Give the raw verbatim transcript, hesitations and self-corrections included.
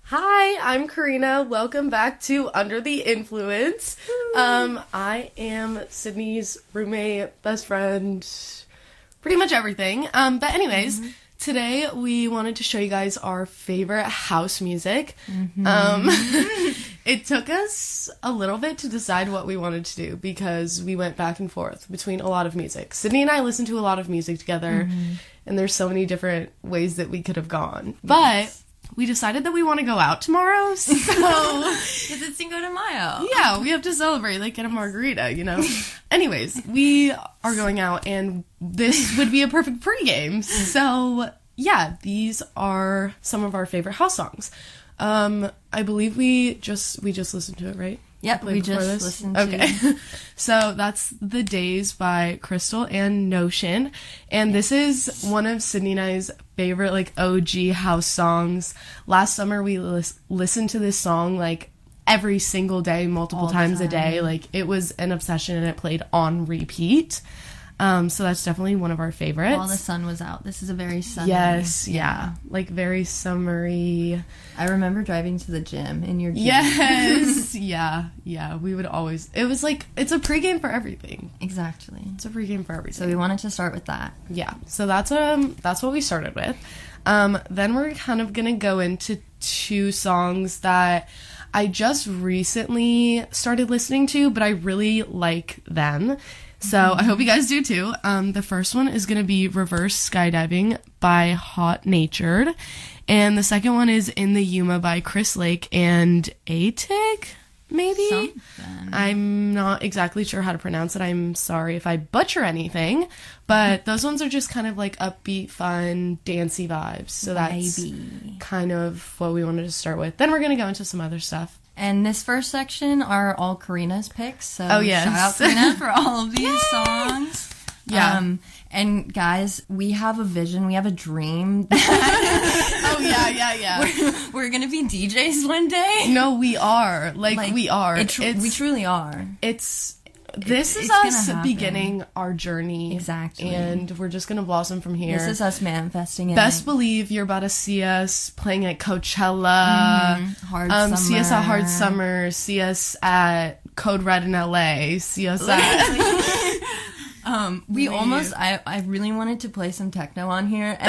Hi, I'm Karina. Welcome back to Under the Influence. Um, I am Sydney's roommate, best friend, pretty much everything. Um, but anyways, mm-hmm. Today we wanted to show you guys our favorite house music. Mm-hmm. Um, it took us a little bit to decide what we wanted to do because we went back and forth between a lot of music. Sydney and I listen to a lot of music together, mm-hmm. and there's so many different ways that we could have gone. Yes. But we decided that we want to go out tomorrow, so... Because it's Cinco de Mayo. Yeah, we have to celebrate, like, get a margarita, you know? Anyways, we are going out, and this would be a perfect pregame. So, yeah, these are some of our favorite house songs. Um, I believe we just we just listened to it, right? Yep, we just this? listened to it. Okay. So that's The Days by Crystal and Notion. And this is one of Sydney and I's favorite, like, O G house songs. Last summer, we lis- listened to this song, like, every single day, multiple times time. a day. Like, it was an obsession, and it played on repeat. Um, so that's definitely one of our favorites. While the sun was out. This is a very sunny. Yes, yeah. Like, very summery. I remember driving to the gym in your Jeep. Yes. yeah, yeah. We would always... It was like, it's a pregame for everything. Exactly. It's a pregame for everything. So we wanted to start with that. Yeah. So that's um that's what we started with. Um, then we're kind of going to go into two songs that I just recently started listening to, but I really like them. So I hope you guys do too. Um, the first one is going to be Reverse Skydiving by Hot Natured. And the second one is In the Yuma by Chris Lake and Atig, maybe? Something. I'm not exactly sure how to pronounce it. I'm sorry if I butcher anything. But those ones are just kind of like upbeat, fun, dancey vibes. So that's Maybe. kind of what we wanted to start with. Then we're going to go into some other stuff. And this first section are all Karina's picks. So oh, yes. shout out Karina for all of these songs. Yeah. Um, and guys, we have a vision. We have a dream. oh, yeah, yeah, yeah. We're, we're going to be D Js one day. No, we are. Like, like we are. It tr- it's, we truly are. It's... This it, is it's us beginning our journey. Exactly. And we're just going to blossom from here. This is us manifesting it. Best believe you're about to see us playing at Coachella. Mm-hmm. Hard um, Summer. See us at Hard Summer. See us at Code Red in L A. See us at... um, we Leave. almost... I, I really wanted to play some techno on here.